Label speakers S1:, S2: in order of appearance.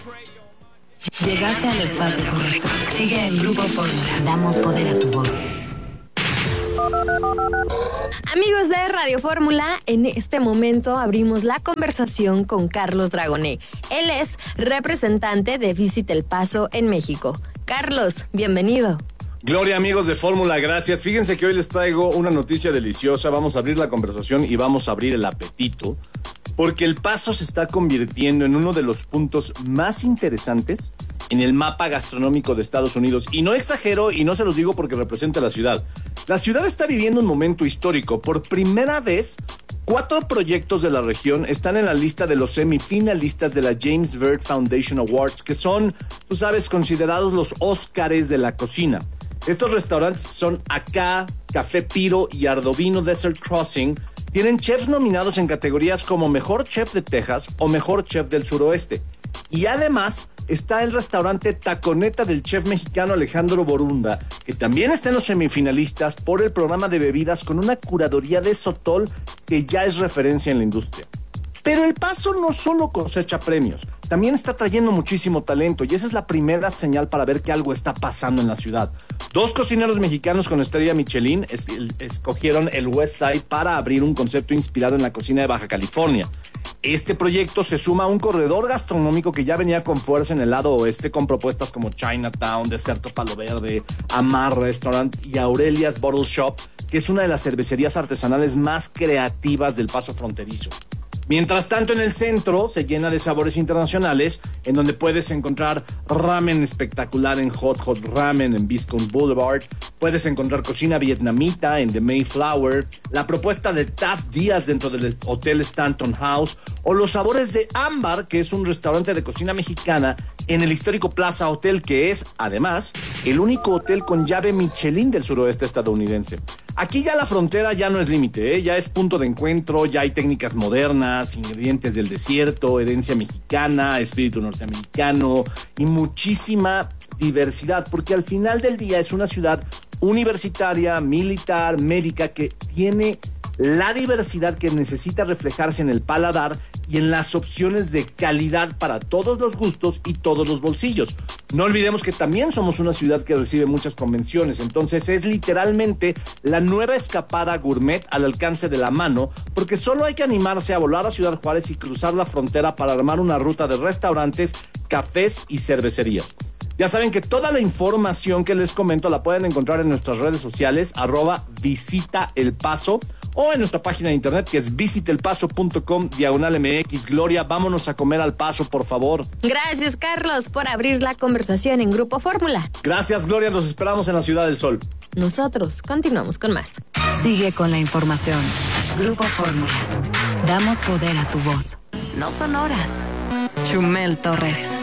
S1: Llegaste al espacio correcto. Sigue en Grupo Fórmula. Damos poder a tu voz.
S2: Amigos de Radio Fórmula, en este momento abrimos la conversación con Carlos Dragoné. Él es representante de Visit El Paso en México. Carlos, bienvenido.
S3: Gloria, amigos de Fórmula, gracias. Fíjense que hoy les traigo una noticia deliciosa. Vamos a abrir la conversación y vamos a abrir el apetito, porque El Paso se está convirtiendo en uno de los puntos más interesantes en el mapa gastronómico de Estados Unidos. Y no exagero y no se los digo porque representa la ciudad. La ciudad está viviendo un momento histórico. Por primera vez, 4 proyectos de la región están en la lista de los semifinalistas de la James Beard Foundation Awards, que son, tú sabes, considerados los Óscares de la cocina. Estos restaurantes son Acá, Café Piro y Ardovino Desert Crossing. Tienen chefs nominados en categorías como Mejor Chef de Texas o Mejor Chef del Suroeste. Y además está el restaurante Taconeta del chef mexicano Alejandro Borunda, que también está en los semifinalistas por el programa de bebidas con una curaduría de Sotol que ya es referencia en la industria. Pero El Paso no solo cosecha premios, también está trayendo muchísimo talento y esa es la primera señal para ver que algo está pasando en la ciudad. 2 cocineros mexicanos con estrella Michelin escogieron el West Side para abrir un concepto inspirado en la cocina de Baja California. Este proyecto se suma a un corredor gastronómico que ya venía con fuerza en el lado oeste con propuestas como Chinatown, Deserto Palo Verde, Amar Restaurant y Aurelia's Bottle Shop, que es una de las cervecerías artesanales más creativas del Paso fronterizo. Mientras tanto, en el centro se llena de sabores internacionales, en donde puedes encontrar ramen espectacular en Hot Ramen en Viscount Boulevard, puedes encontrar cocina vietnamita en The Mayflower, la propuesta de Taft Díaz dentro del Hotel Stanton House, o los sabores de Ámbar, que es un restaurante de cocina mexicana en el histórico Plaza Hotel, que es, además, el único hotel con llave Michelin del suroeste estadounidense. Aquí ya la frontera ya no es límite, ya es punto de encuentro, ya hay técnicas modernas, ingredientes del desierto, herencia mexicana, espíritu norteamericano y muchísima diversidad, porque al final del día es una ciudad universitaria, militar, médica, que tiene la diversidad que necesita reflejarse en el paladar y en las opciones de calidad para todos los gustos y todos los bolsillos. No olvidemos que también somos una ciudad que recibe muchas convenciones, entonces es literalmente la nueva escapada gourmet al alcance de la mano, porque solo hay que animarse a volar a Ciudad Juárez y cruzar la frontera para armar una ruta de restaurantes, cafés y cervecerías. Ya saben que toda la información que les comento la pueden encontrar en nuestras redes sociales, @visitaelpaso, o en nuestra página de internet que es visitelpaso.com/MX. Gloria, vámonos a comer al Paso, por favor.
S2: Gracias, Carlos, por abrir la conversación en Grupo Fórmula.
S3: Gracias, Gloria, los esperamos en la Ciudad del Sol.
S2: Nosotros continuamos con más.
S1: Sigue con la información. Grupo Fórmula. Damos poder a tu voz. No son horas. Chumel Torres.